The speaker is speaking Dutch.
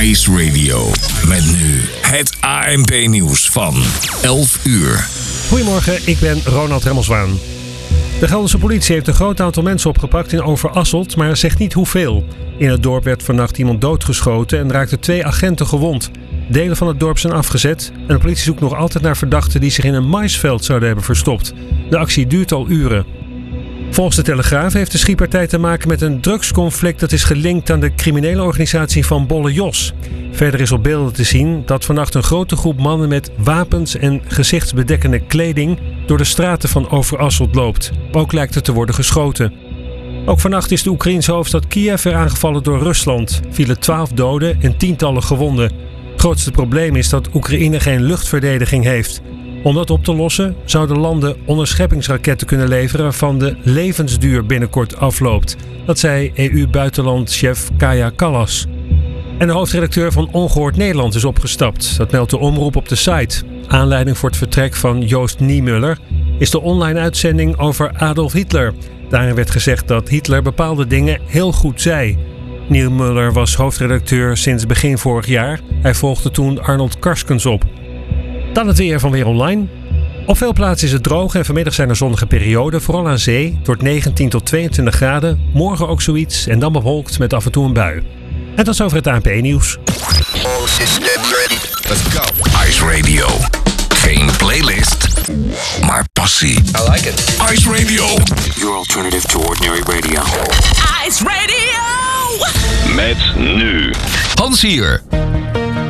Ice Radio. Met nu het ANP-nieuws van 11 uur. Goedemorgen, ik ben Ronald Remmelswaan. De Gelderse politie heeft een groot aantal mensen opgepakt in Overasselt, maar zegt niet hoeveel. In het dorp werd vannacht iemand doodgeschoten en raakten 2 agenten gewond. Delen van het dorp zijn afgezet en de politie zoekt nog altijd naar verdachten die zich in een maisveld zouden hebben verstopt. De actie duurt al uren. Volgens de Telegraaf heeft de schietpartij te maken met een drugsconflict dat is gelinkt aan de criminele organisatie van Bolle Jos. Verder is op beelden te zien dat vannacht een grote groep mannen met wapens en gezichtsbedekkende kleding door de straten van Overasselt loopt. Ook lijkt er te worden geschoten. Ook vannacht is de Oekraïense hoofdstad Kiev weer aangevallen door Rusland. Vielen 12 doden en tientallen gewonden. Het grootste probleem is dat Oekraïne geen luchtverdediging heeft. Om dat op te lossen zouden landen onderscheppingsraketten kunnen leveren waarvan de levensduur binnenkort afloopt. Dat zei EU-buitenlandchef Kaja Kallas. En de hoofdredacteur van Ongehoord Nederland is opgestapt. Dat meldt de omroep op de site. Aanleiding voor het vertrek van Joost Niemuller is de online uitzending over Adolf Hitler. Daarin werd gezegd dat Hitler bepaalde dingen heel goed zei. Niemuller was hoofdredacteur sinds begin vorig jaar. Hij volgde toen Arnold Karskens op. Dan het weer van Weer Online. Op veel plaatsen is het droog en vanmiddag zijn er zonnige perioden. Vooral aan zee. Het wordt 19 tot 22 graden. Morgen ook zoiets en dan bewolkt met af en toe een bui. En tot zover het ANP-nieuws. Let's go. Ice Radio. Geen playlist, maar passie. I like it. Ice Radio. Your alternative to ordinary radio. Ice Radio! Met nu Hans hier.